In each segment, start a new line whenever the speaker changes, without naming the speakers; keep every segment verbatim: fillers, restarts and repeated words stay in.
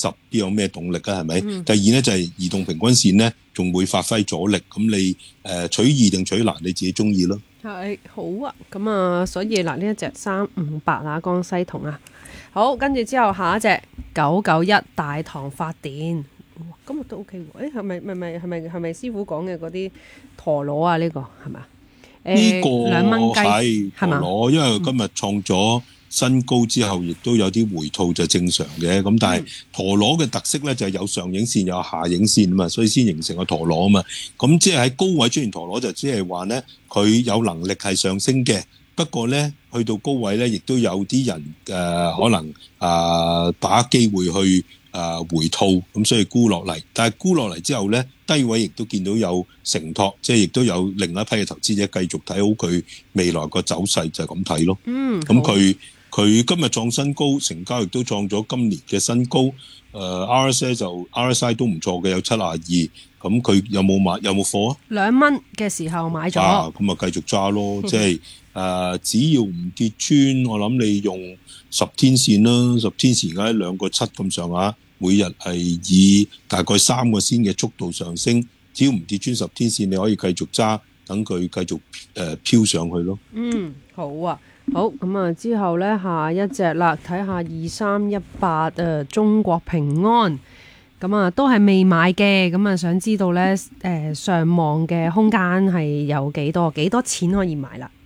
十，邊有咩動力啊？係咪？
嗯、
第二咧就係、是、移動平均線咧，仲會發揮阻力。咁你誒、呃、取易定取難，你自己中意咯。
係好啊，咁啊，所以嗱呢一隻三五八啊，江西銅啊，好，跟住之後下一隻九九一大唐發電，哇，今日都 OK 喎。誒，係咪係咪係咪係咪師傅講嘅嗰啲陀螺啊？呢、這個係咪？
呢個
兩蚊雞
係
係嘛？
陀螺，因為今日創咗新高之後，亦都有啲回吐就正常嘅。咁但係陀螺嘅特色咧就係有上影線有下影線啊嘛，所以先形成個陀螺啊嘛。咁即係喺高位出現陀螺，就即係話咧佢有能力係上升嘅。不過咧去到高位咧，亦都有啲人誒、呃、可能啊、呃、把握機會去啊、呃、回吐，咁所以沽落嚟。但係沽落嚟之後咧，低位亦都見到有承托，即係亦都有另一批嘅投資者繼續睇好佢未來個走勢，就係咁睇咯。
嗯，
咁佢佢今日創新高，成交亦都創咗今年嘅新高。誒、呃、R S I 就 R S I 都唔錯嘅，有七十二。咁佢有冇買有冇貨啊？
兩蚊嘅時候買咗。啊，
咁啊繼續揸咯，即係誒只要唔跌穿，我諗你用十天線啦，十天線而家兩個七咁上下，每日係以大概三個仙嘅速度上升，只要唔跌穿十天線，你可以繼續揸，等佢繼續誒、呃、飄上去咯。
嗯，好啊，好，咁啊之後咧下一隻啦，睇下二三一八誒中國平安。咁啊，都係未買嘅，咁啊，想知道咧，誒、呃，上望嘅空間係有幾多？幾多錢可以買啦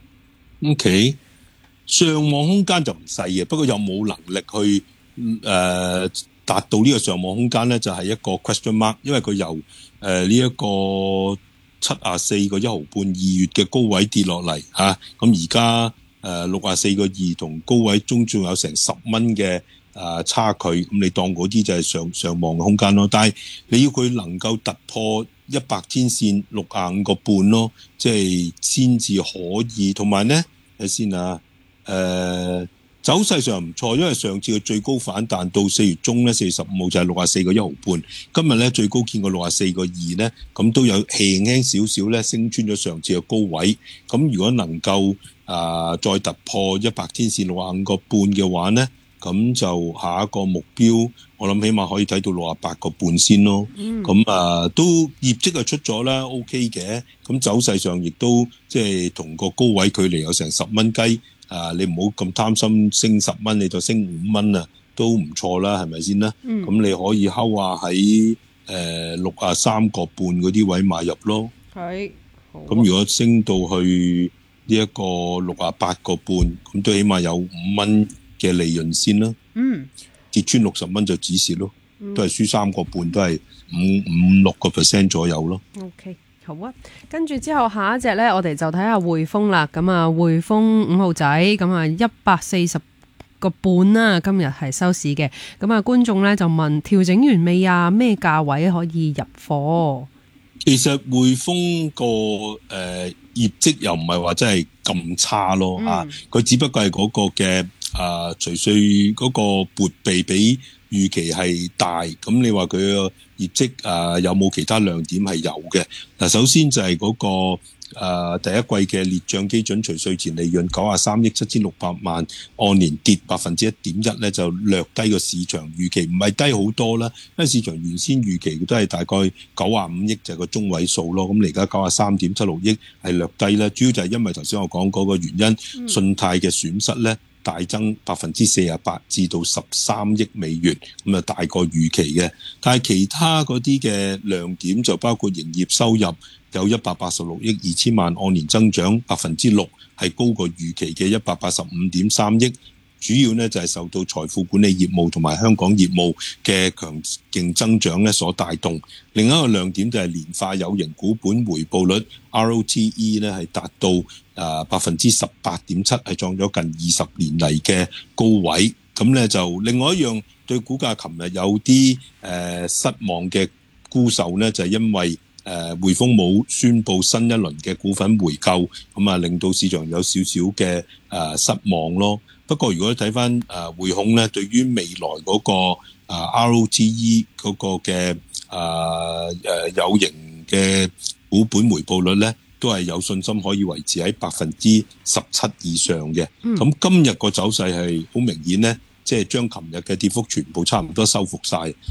？OK， 上望空間就唔細嘅，不過有冇能力去誒達到呢個上望空間咧？就係、是、一個 question mark，因為佢由誒呢一個七啊四個一毫半二月嘅高位跌落嚟吓，咁而家誒六啊四個二同高位中仲有成十蚊嘅。啊，差距咁你當嗰啲就係上上望嘅空間咯，但係你要佢能夠突破一百天線六啊五個半咯，即係先至可以。同埋咧，睇先啊，誒、呃、走勢上唔錯，因為上次嘅最高反彈到四月中咧，四月十五號就係六啊四個一毫半，今日咧最高見過六啊四個二咧，咁都有輕輕少少咧升穿咗上次嘅高位。咁如果能夠啊、呃、再突破一百天線六啊五個半嘅話咧，咁就下一個目標，我諗起碼可以睇到六啊八個半先咯。咁、嗯、啊，都業績就出咗啦 ，OK 嘅。咁走勢上亦都即係同個高位距離有成十蚊雞。啊，你唔好咁貪心，升十蚊你就升五蚊啊，都唔錯啦，係咪先啦？咁、嗯、你可以睺下喺誒六啊三個半嗰啲位買入咯。係。咁如果升到去呢一個六啊八個半，咁都起碼有五蚊嘅利潤先啦，嗯，跌穿六十蚊就止蝕咯，嗯、都係輸三個半，都係五五六個 percent 左右咯。
OK， 好啊，跟住之後下一隻咧，我哋就睇下匯豐啦。咁啊，匯豐五號仔，咁啊一百四十個半啦，今日係收市嘅。咁啊，觀眾咧就問調整完未啊？咩價位可以入貨？
其實匯豐個誒業績又唔係話真係咁差咯，嗯、啊，佢只不過係嗰個嘅。啊，除稅嗰個撥備比預期係大，咁你話佢個業績啊有冇其他亮點係有嘅？嗱，首先就係嗰、嗰個啊第一季嘅列賬基準除稅前利潤九十三億七千六百萬，按年跌百分之一點一咧，就略低個市場預期，唔係低好多啦，因為市場原先預期都係大概九十五億就係個中位數咯，咁你而家九十三點七六億係略低啦，主要就係因為頭先我講嗰個原因，嗯、信貸嘅損失咧。大增百分之四十八至到十三億美元，咁啊大過預期嘅。但係其他嗰啲嘅亮點就包括營業收入有一百八十六億二千萬，按年增長百分之六，係高過預期嘅一百八十五點三億。主要呢就係受到財富管理業務同埋香港業務嘅強勁增長咧所帶動。另一個亮點就係年化有形股本回報率 R O T E 咧係達到啊百分之十八點七，係創咗近二十年嚟嘅高位。咁咧就另外一樣對股價琴日有啲誒、呃、失望嘅沽售咧，就係、是、因為誒匯豐冇宣布新一輪嘅股份回購，咁啊令到市場有少少嘅誒失望咯。不過如果睇翻誒匯控咧，對於未來嗰個 R O T E 嗰個嘅誒誒有形嘅股本回報率咧，都係有信心可以維持喺百分之十七以上嘅。咁、嗯、今日個走勢係好明顯咧，即係將琴日嘅跌幅全部差唔多收復晒。